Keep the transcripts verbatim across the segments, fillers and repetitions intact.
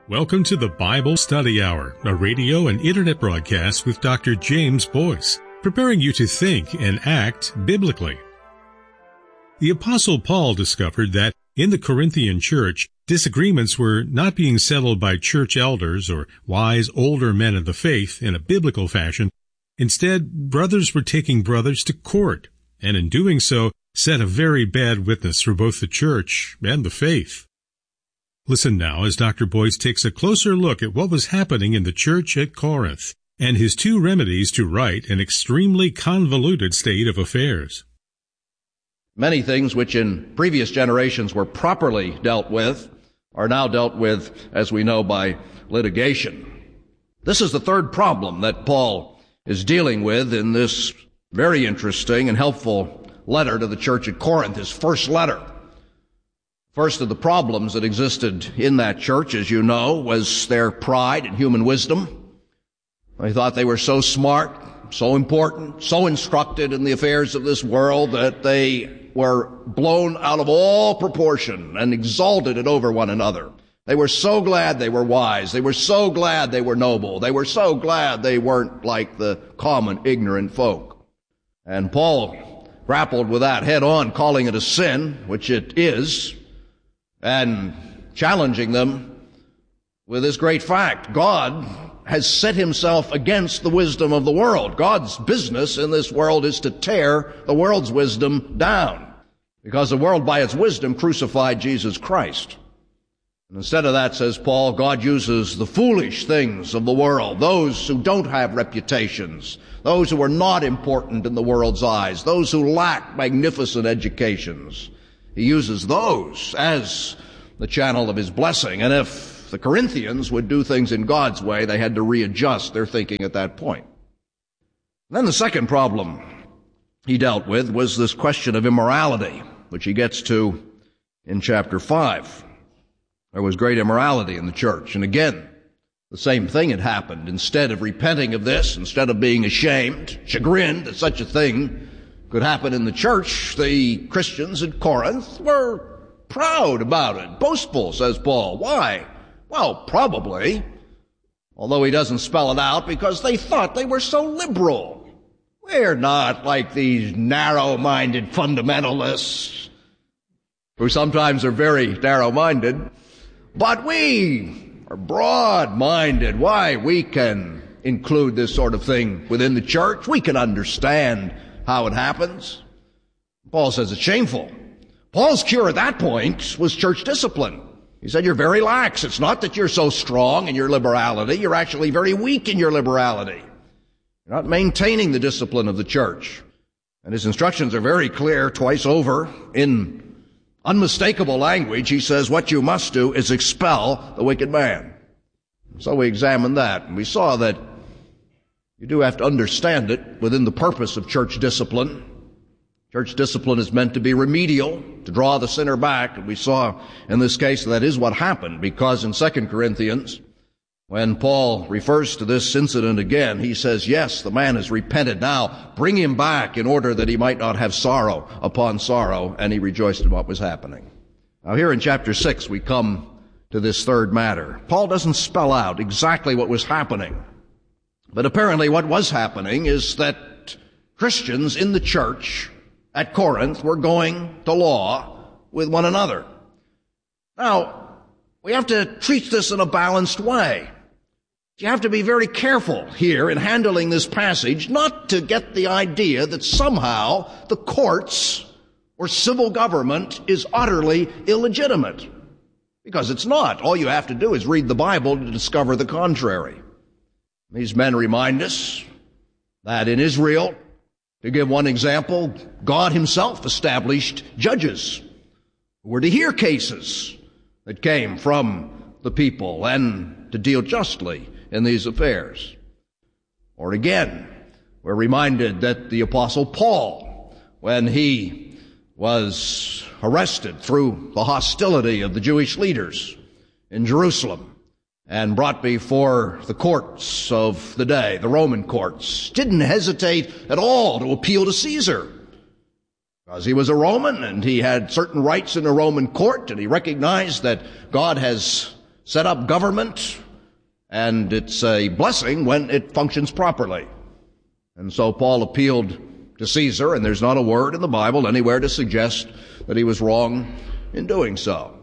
Welcome to the Bible Study Hour, a radio and internet broadcast with Doctor James Boyce, preparing you to think and act biblically. The Apostle Paul discovered that in the Corinthian church, disagreements were not being settled by church elders or wise older men of the faith in a biblical fashion. Instead, brothers were taking brothers to court, and in doing so, set a very bad witness for both the church and the faith. Listen now as Doctor Boyce takes a closer look at what was happening in the church at Corinth and his two remedies to right an extremely convoluted state of affairs. Many things which in previous generations were properly dealt with are now dealt with, as we know, by litigation. This is the third problem that Paul is dealing with in this very interesting and helpful letter to the church at Corinth, his first letter. First of the problems that existed in that church, as you know, was their pride and human wisdom. They thought they were so smart, so important, so instructed in the affairs of this world that they were blown out of all proportion and exalted it over one another. They were so glad they were wise. They were so glad they were noble. They were so glad they weren't like the common ignorant folk. And Paul grappled with that head on, calling it a sin, which it is, and challenging them with this great fact. God has set himself against the wisdom of the world. God's business in this world is to tear the world's wisdom down, because the world by its wisdom crucified Jesus Christ. And instead of that, says Paul, God uses the foolish things of the world, those who don't have reputations, those who are not important in the world's eyes, those who lack magnificent educations. He uses those as the channel of his blessing. And if the Corinthians would do things in God's way, they had to readjust their thinking at that point. And then the second problem he dealt with was this question of immorality, which he gets to in chapter five. There was great immorality in the church. And again, the same thing had happened. Instead of repenting of this, instead of being ashamed, chagrined that such a thing could happen in the church, the Christians at Corinth were proud about it, boastful, says Paul. Why? Well, probably, although he doesn't spell it out, because they thought they were so liberal. We're not like these narrow-minded fundamentalists, who sometimes are very narrow-minded, but we are broad-minded. Why? We can include this sort of thing within the church. We can understand how it happens. Paul says it's shameful. Paul's cure at that point was church discipline. He said, you're very lax. It's not that you're so strong in your liberality. You're actually very weak in your liberality. You're not maintaining the discipline of the church. And his instructions are very clear twice over. In unmistakable language, he says, what you must do is expel the wicked man. So we examined that, and we saw that you do have to understand it within the purpose of church discipline. Church discipline is meant to be remedial, to draw the sinner back. And we saw in this case that is what happened, because in Second Corinthians, when Paul refers to this incident again, he says, yes, the man has repented. Now bring him back in order that he might not have sorrow upon sorrow. And he rejoiced in what was happening. Now here in chapter six, we come to this third matter. Paul doesn't spell out exactly what was happening. But apparently what was happening is that Christians in the church at Corinth were going to law with one another. Now, we have to treat this in a balanced way. You have to be very careful here in handling this passage, not to get the idea that somehow the courts or civil government is utterly illegitimate. Because it's not. All you have to do is read the Bible to discover the contrary. These men remind us that in Israel, to give one example, God himself established judges who were to hear cases that came from the people and to deal justly in these affairs. Or again, we're reminded that the Apostle Paul, when he was arrested through the hostility of the Jewish leaders in Jerusalem, and brought before the courts of the day, the Roman courts, didn't hesitate at all to appeal to Caesar. Because he was a Roman and he had certain rights in a Roman court, and he recognized that God has set up government, and it's a blessing when it functions properly. And so Paul appealed to Caesar, and there's not a word in the Bible anywhere to suggest that he was wrong in doing so.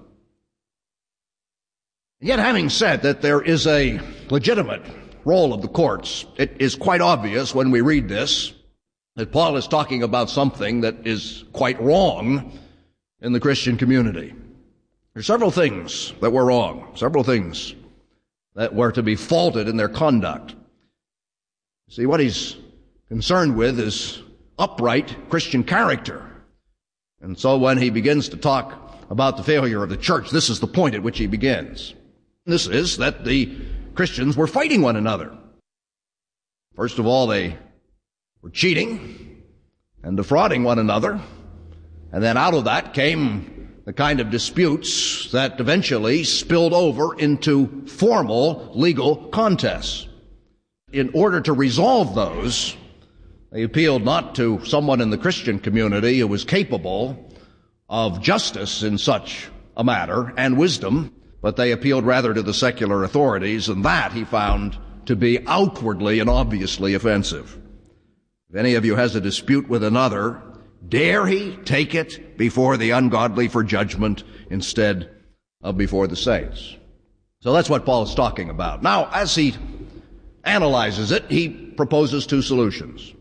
Yet, having said that there is a legitimate role of the courts, it is quite obvious when we read this that Paul is talking about something that is quite wrong in the Christian community. There are several things that were wrong, several things that were to be faulted in their conduct. See, what he's concerned with is upright Christian character. And so when he begins to talk about the failure of the church, this is the point at which he begins. This is that the Christians were fighting one another. First of all, they were cheating and defrauding one another. And then out of that came the kind of disputes that eventually spilled over into formal legal contests. In order to resolve those, they appealed not to someone in the Christian community who was capable of justice in such a matter and wisdom, but they appealed rather to the secular authorities, and that he found to be outwardly and obviously offensive. If any of you has a dispute with another, dare he take it before the ungodly for judgment instead of before the saints? So that's what Paul is talking about. Now, as he analyzes it, he proposes two solutions.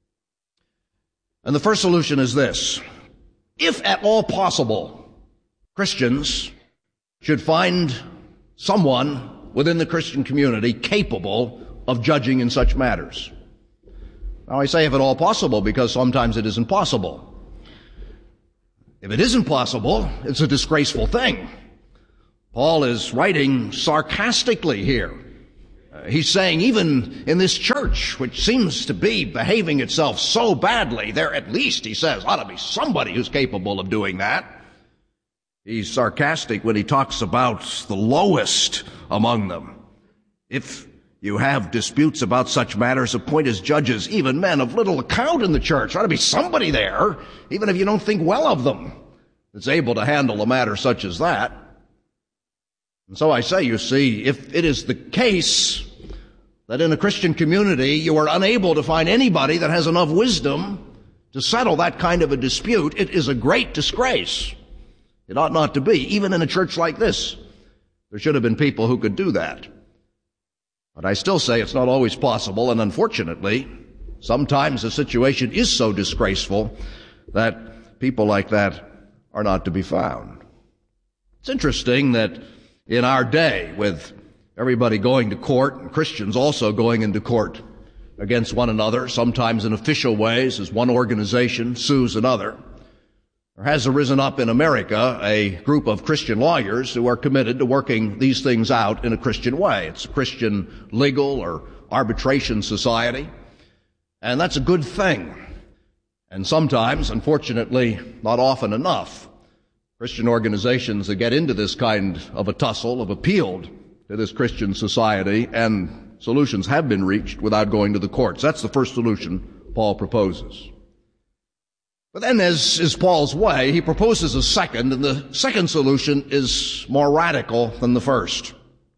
And the first solution is this: if at all possible, Christians should find someone within the Christian community capable of judging in such matters. Now, I say if at all possible because sometimes it isn't possible. If it isn't possible, it's a disgraceful thing. Paul is writing sarcastically here. Uh, he's saying even in this church, which seems to be behaving itself so badly, there at least, he says, ought to be somebody who's capable of doing that. He's sarcastic when he talks about the lowest among them. If you have disputes about such matters, appoint as judges even men of little account in the church. There ought to be somebody there, even if you don't think well of them, that's able to handle a matter such as that. And so I say, you see, if it is the case that in a Christian community you are unable to find anybody that has enough wisdom to settle that kind of a dispute, it is a great disgrace. It ought not to be. Even in a church like this, there should have been people who could do that. But I still say it's not always possible, and unfortunately, sometimes the situation is so disgraceful that people like that are not to be found. It's interesting that in our day, with everybody going to court, and Christians also going into court against one another, sometimes in official ways as one organization sues another, there has arisen up in America a group of Christian lawyers who are committed to working these things out in a Christian way. It's a Christian legal or arbitration society, and that's a good thing. And sometimes, unfortunately, not often enough, Christian organizations that get into this kind of a tussle have appealed to this Christian society, and solutions have been reached without going to the courts. That's the first solution Paul proposes. But then, as is Paul's way, he proposes a second, and the second solution is more radical than the first.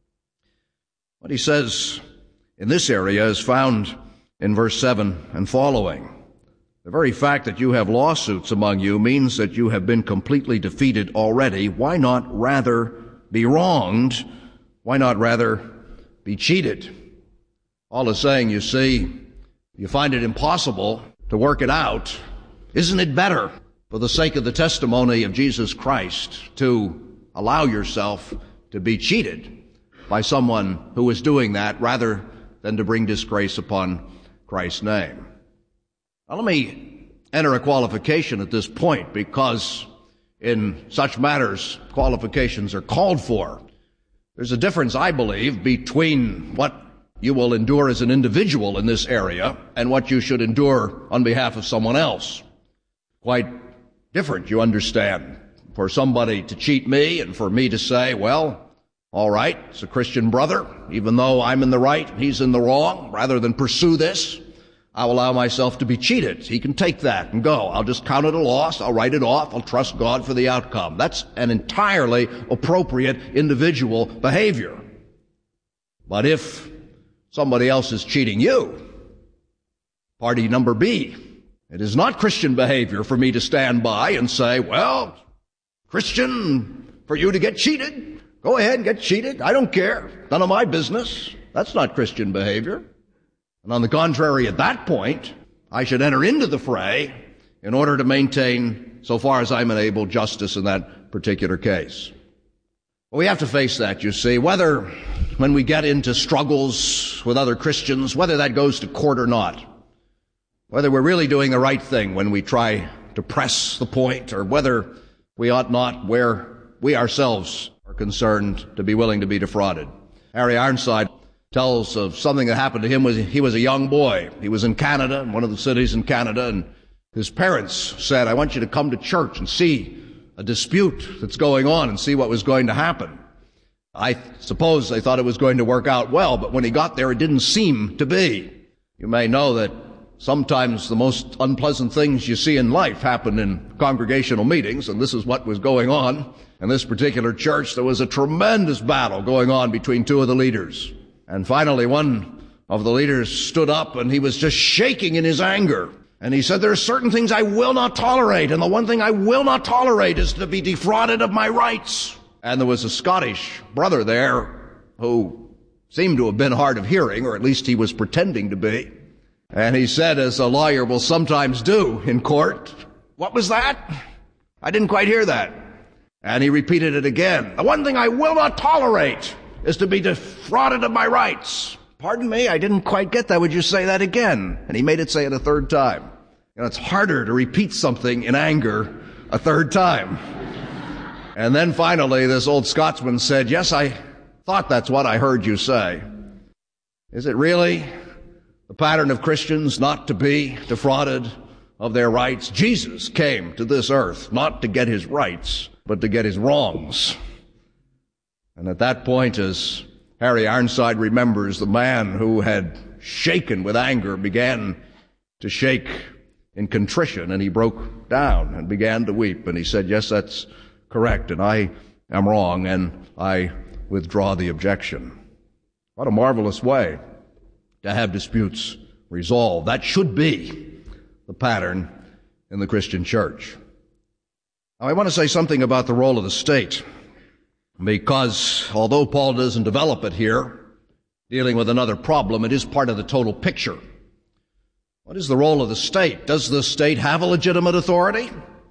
What he says in this area is found in verse seven and following. The very fact that you have lawsuits among you means that you have been completely defeated already. Why not rather be wronged? Why not rather be cheated? Paul is saying, you see, you find it impossible to work it out. Isn't it better, for the sake of the testimony of Jesus Christ, to allow yourself to be cheated by someone who is doing that rather than to bring disgrace upon Christ's name? Now, let me enter a qualification at this point, because in such matters, qualifications are called for. There's a difference, I believe, between what you will endure as an individual in this area and what you should endure on behalf of someone else. Quite different, you understand. For somebody to cheat me and for me to say, well, all right, it's a Christian brother, even though I'm in the right and he's in the wrong, rather than pursue this, I'll allow myself to be cheated. He can take that and go. I'll just count it a loss. I'll write it off. I'll trust God for the outcome. That's an entirely appropriate individual behavior. But if somebody else is cheating you, party number B, it is not Christian behavior for me to stand by and say, well, Christian, for you to get cheated, go ahead and get cheated. I don't care. None of my business. That's not Christian behavior. And on the contrary, at that point, I should enter into the fray in order to maintain, so far as I'm enabled, justice in that particular case. Well, we have to face that, you see, whether when we get into struggles with other Christians, whether that goes to court or not, whether we're really doing the right thing when we try to press the point, or whether we ought not, where we ourselves are concerned, to be willing to be defrauded. Harry Ironside tells of something that happened to him when he was a young boy. He was in Canada, in one of the cities in Canada, and his parents said, I want you to come to church and see a dispute that's going on and see what was going to happen. I suppose they thought it was going to work out well, but when he got there, it didn't seem to be. You may know that sometimes the most unpleasant things you see in life happen in congregational meetings, and this is what was going on. In this particular church, there was a tremendous battle going on between two of the leaders. And finally, one of the leaders stood up, and he was just shaking in his anger. And he said, there are certain things I will not tolerate, and the one thing I will not tolerate is to be defrauded of my rights. And there was a Scottish brother there who seemed to have been hard of hearing, or at least he was pretending to be. And he said, as a lawyer will sometimes do in court, what was that? I didn't quite hear that. And he repeated it again. The one thing I will not tolerate is to be defrauded of my rights. Pardon me, I didn't quite get that. Would you say that again? And he made it say it a third time. You know, it's harder to repeat something in anger a third time. And then finally, this old Scotsman said, yes, I thought that's what I heard you say. Is it really the pattern of Christians not to be defrauded of their rights? Jesus came to this earth not to get his rights, but to get his wrongs. And at that point, as Harry Ironside remembers, the man who had shaken with anger began to shake in contrition, and he broke down and began to weep. And he said, yes, that's correct, and I am wrong, and I withdraw the objection. What a marvelous way to have disputes resolved. That should be the pattern in the Christian church. Now, I want to say something about the role of the state, because although Paul doesn't develop it here, dealing with another problem, it is part of the total picture. What is the role of the state? Does the state have a legitimate authority?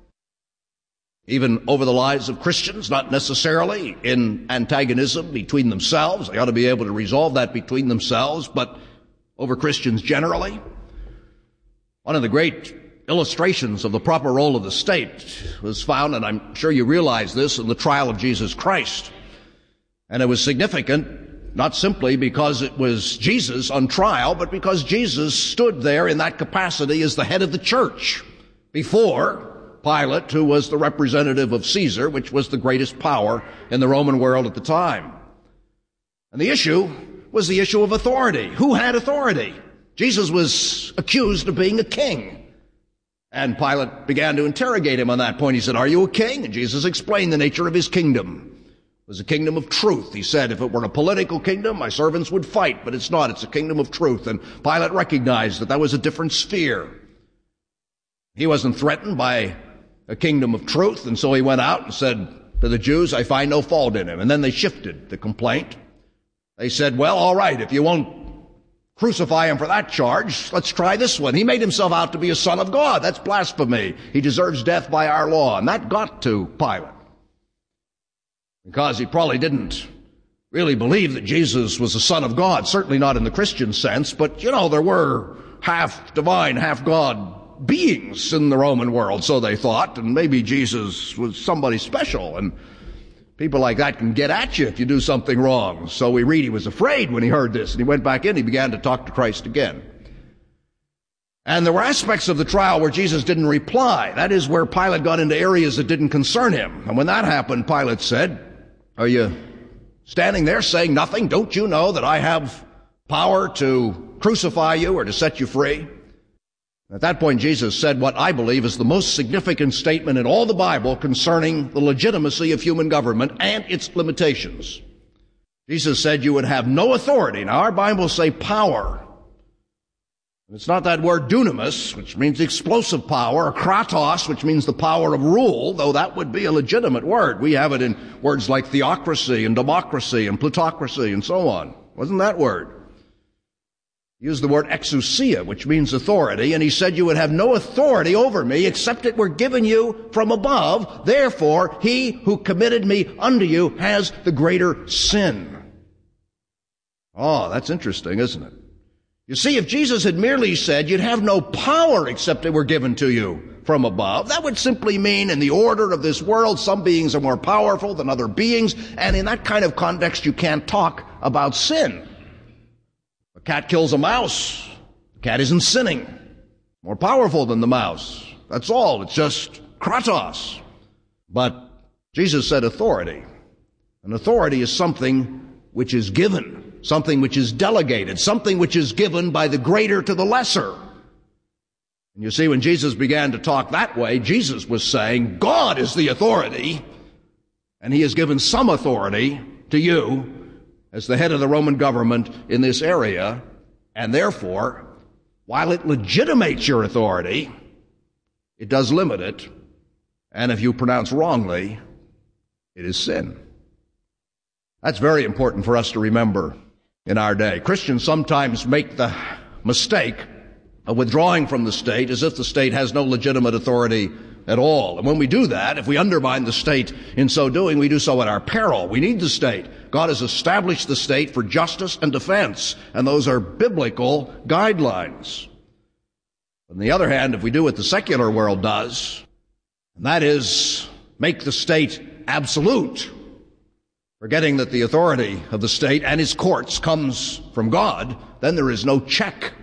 Even over the lives of Christians, not necessarily in antagonism between themselves. They ought to be able to resolve that between themselves, but over Christians generally. One of the great illustrations of the proper role of the state was found, and I'm sure you realize this, in the trial of Jesus Christ. And it was significant, not simply because it was Jesus on trial, but because Jesus stood there in that capacity as the head of the church before Pilate, who was the representative of Caesar, which was the greatest power in the Roman world at the time. And the issue was the issue of authority. Who had authority? Jesus was accused of being a king. And Pilate began to interrogate him on that point. He said, are you a king? And Jesus explained the nature of his kingdom. It was a kingdom of truth. He said, if it were a political kingdom, my servants would fight, but it's not. It's a kingdom of truth. And Pilate recognized that that was a different sphere. He wasn't threatened by a kingdom of truth, and so he went out and said to the Jews, I find no fault in him. And then they shifted the complaint. They said, well, all right, if you won't crucify him for that charge, let's try this one. He made himself out to be a son of God. That's blasphemy. He deserves death by our law. And that got to Pilate, because he probably didn't really believe that Jesus was a son of God, certainly not in the Christian sense, but, you know, there were half divine, half God beings in the Roman world, so they thought, and maybe Jesus was somebody special, and people like that can get at you if you do something wrong. So we read he was afraid when he heard this, and he went back in, he began to talk to Christ again. And there were aspects of the trial where Jesus didn't reply. That is where Pilate got into areas that didn't concern him. And when that happened, Pilate said, are you standing there saying nothing? Don't you know that I have power to crucify you or to set you free? At that point, Jesus said what I believe is the most significant statement in all the Bible concerning the legitimacy of human government and its limitations. Jesus said you would have no authority. Now, our Bibles say power. It's not that word dunamis, which means explosive power, or kratos, which means the power of rule, though that would be a legitimate word. We have it in words like theocracy and democracy and plutocracy and so on. Wasn't that word? He used the word exousia, which means authority, and he said you would have no authority over me except it were given you from above. Therefore, he who committed me unto you has the greater sin. Oh, that's interesting, isn't it? You see, if Jesus had merely said you'd have no power except it were given to you from above, that would simply mean in the order of this world, some beings are more powerful than other beings, and in that kind of context, you can't talk about sin. A cat kills a mouse. The cat isn't sinning. More powerful than the mouse. That's all. It's just kratos. But Jesus said authority. And authority is something which is given, something which is delegated, something which is given by the greater to the lesser. And you see, when Jesus began to talk that way, Jesus was saying, God is the authority, and he has given some authority to you as the head of the Roman government in this area, and therefore, while it legitimates your authority, it does limit it, and if you pronounce wrongly, it is sin. That's very important for us to remember in our day. Christians sometimes make the mistake of withdrawing from the state as if the state has no legitimate authority at all. And when we do that, if we undermine the state in so doing, we do so at our peril. We need the state. God has established the state for justice and defense, and those are biblical guidelines. On the other hand, if we do what the secular world does, and that is make the state absolute, forgetting that the authority of the state and its courts comes from God, then there is no check